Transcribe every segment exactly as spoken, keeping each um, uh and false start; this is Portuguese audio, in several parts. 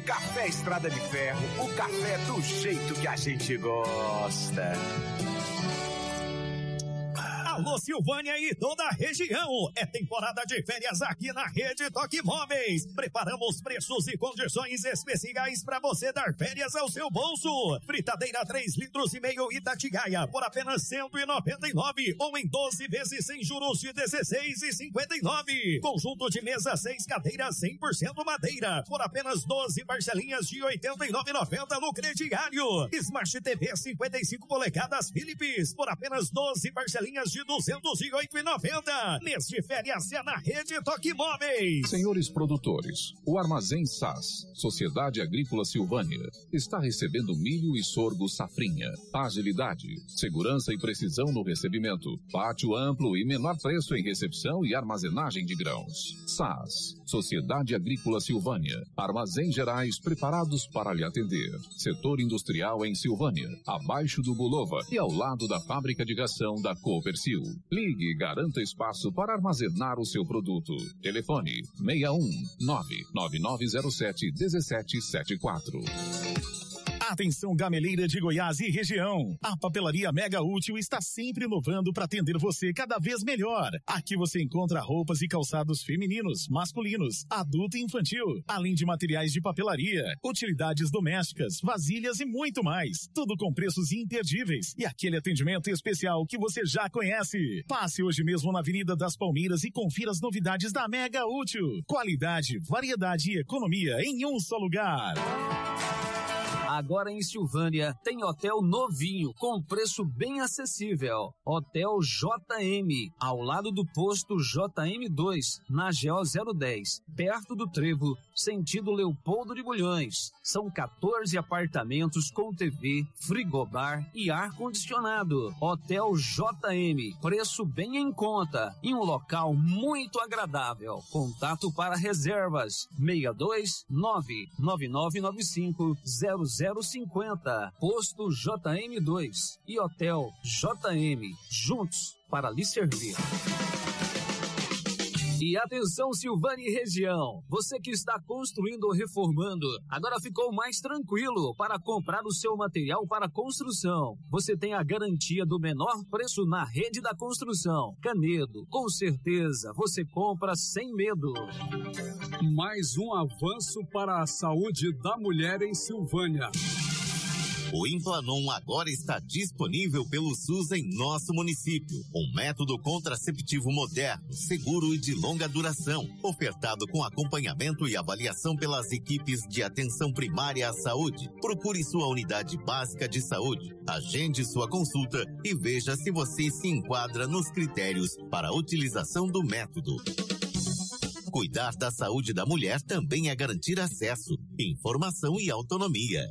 Café Estrada de Ferro, o café do jeito que a gente gosta. Alô, Silvânia e toda a região. É temporada de férias aqui na Rede Toque Móveis. Preparamos preços e condições especiais para você dar férias ao seu bolso. Fritadeira três litros e meio Itatigaia por apenas cento e noventa e nove ou em doze vezes sem juros de dezesseis e cinquenta e nove. Conjunto de mesa seis cadeiras cem por cento madeira por apenas doze parcelinhas de oitenta e nove reais e noventa centavos no crediário. Smart T V cinquenta e cinco polegadas Philips por apenas doze parcelinhas de duzentos e oito reais e noventa centavos. Mês de férias é na Rede Toque Móveis. Senhores produtores, o Armazém S A S, Sociedade Agrícola Silvânia, está recebendo milho e sorgo safrinha. Agilidade, segurança e precisão no recebimento, pátio amplo e menor preço em recepção e armazenagem de grãos. S A S, Sociedade Agrícola Silvânia, Armazém Gerais preparados para lhe atender. Setor industrial em Silvânia, abaixo do Bulova e ao lado da fábrica de ração da Copercil. Ligue e garanta espaço para armazenar o seu produto. Telefone seis um nove nove nove zero sete um sete sete quatro. Atenção, gameleira de Goiás e região. A Papelaria Mega Útil está sempre inovando para atender você cada vez melhor. Aqui você encontra roupas e calçados femininos, masculinos, adulto e infantil, além de materiais de papelaria, utilidades domésticas, vasilhas e muito mais. Tudo com preços imperdíveis e aquele atendimento especial que você já conhece. Passe hoje mesmo na Avenida das Palmeiras e confira as novidades da Mega Útil. Qualidade, variedade e economia em um só lugar. Agora em Silvânia tem hotel novinho com preço bem acessível. Hotel J M, ao lado do posto J M dois, na G O zero dez, perto do Trevo, sentido Leopoldo de Bulhões. São quatorze apartamentos com T V, frigobar e ar-condicionado. Hotel J M, preço bem em conta, em um local muito agradável. Contato para reservas seis dois nove nove nove nove cinco zero zero cinco zero. Posto J M dois e Hotel J M, juntos para lhe servir. E atenção, Silvânia e região, você que está construindo ou reformando, agora ficou mais tranquilo para comprar o seu material para construção. Você tem a garantia do menor preço na Rede da Construção. Canedo, com certeza, você compra sem medo. Mais um avanço para a saúde da mulher em Silvânia. O Implanon agora está disponível pelo SUS em nosso município. Um método contraceptivo moderno, seguro e de longa duração, ofertado com acompanhamento e avaliação pelas equipes de atenção primária à saúde. Procure sua unidade básica de saúde, agende sua consulta e veja se você se enquadra nos critérios para a utilização do método. Cuidar da saúde da mulher também é garantir acesso, informação e autonomia.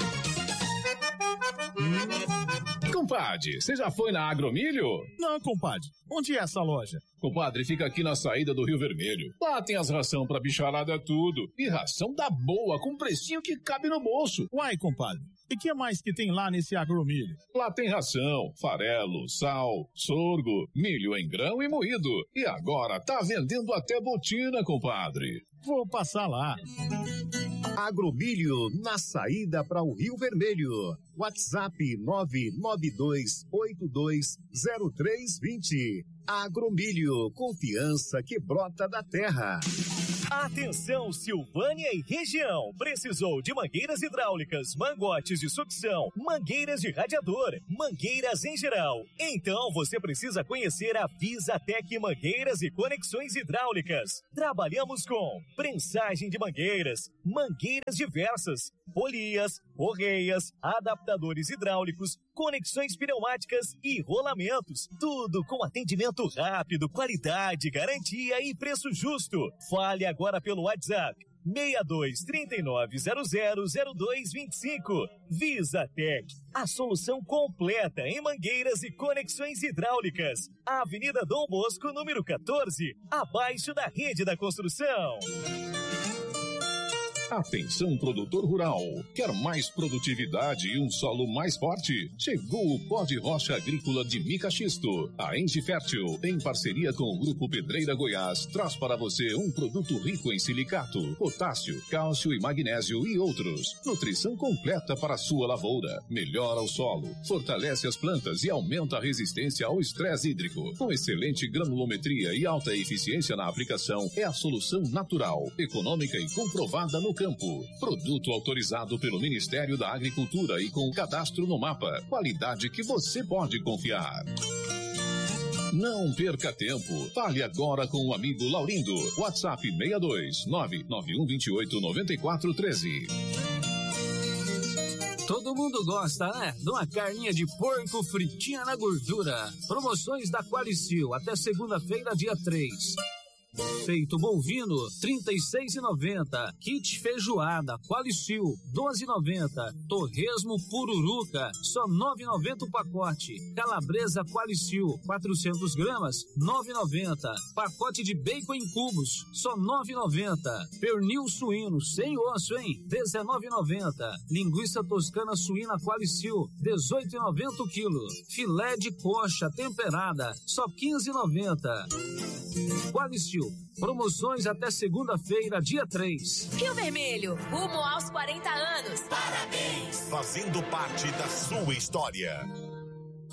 Hum. Compadre, você já foi na Agromilho? Não, compadre. Onde é essa loja? Compadre, fica aqui na saída do Rio Vermelho. Lá tem as ração pra bicharada tudo. E ração da boa, com precinho que cabe no bolso. Uai, compadre. E que mais que tem lá nesse Agromilho? Lá tem ração, farelo, sal, sorgo, milho em grão e moído. E agora tá vendendo até botina, compadre. Vou passar lá. Agromilho, na saída para o Rio Vermelho. WhatsApp nove nove dois oito dois zero três dois zero. Agromilho, confiança que brota da terra. Atenção, Silvânia e região. Precisou de mangueiras hidráulicas, mangotes de sucção, mangueiras de radiador, mangueiras em geral? Então você precisa conhecer a Visatec Mangueiras e Conexões Hidráulicas. Trabalhamos com prensagem de mangueiras, mangueiras diversas, polias, correias, adaptadores hidráulicos, conexões pneumáticas e rolamentos. Tudo com atendimento rápido, qualidade, garantia e preço justo. Fale agora pelo WhatsApp seis dois três nove zero zero zero dois dois cinco. Visatec, a solução completa em mangueiras e conexões hidráulicas. Avenida Dom Bosco, número quatorze, abaixo da Rede da Construção. Atenção, produtor rural. Quer mais produtividade e um solo mais forte? Chegou o pó de rocha agrícola de mica xisto. A Engie Fértil, em parceria com o Grupo Pedreira Goiás, traz para você um produto rico em silicato, potássio, cálcio e magnésio e outros. Nutrição completa para a sua lavoura. Melhora o solo, fortalece as plantas e aumenta a resistência ao estresse hídrico. Com excelente granulometria e alta eficiência na aplicação, é a solução natural, econômica e comprovada no campo. Produto autorizado pelo Ministério da Agricultura e com cadastro no mapa. Qualidade que você pode confiar. Não perca tempo. Fale agora com o amigo Laurindo. WhatsApp seis dois nove nove um dois oito nove quatro um três. Todo mundo gosta, né? De uma carninha de porco fritinha na gordura. Promoções da Qualicil até segunda-feira, dia três. Peito bovino, trinta e seis reais e noventa centavos. Kit feijoada, Qualicil, doze reais e noventa centavos. Torresmo pururuca, só nove reais e noventa centavos o pacote. Calabresa Qualicil, quatrocentas gramas, nove reais e noventa centavos. Pacote de bacon em cubos, só nove reais e noventa centavos. Pernil suíno, sem osso, hein? dezenove reais e noventa centavos. Linguiça toscana suína Qualicil, dezoito reais e noventa centavos o quilo. Filé de coxa temperada, só quinze reais e noventa centavos. Qualicil, promoções até segunda-feira, dia três. Rio Vermelho, rumo aos quarenta anos. Parabéns! Fazendo parte da sua história.